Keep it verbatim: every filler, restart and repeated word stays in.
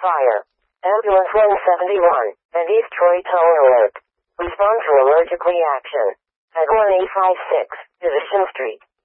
Fire. Ambulance one seventy-one and East Troy Tower Alert. Respond to allergic reaction at one eight five six Division Street.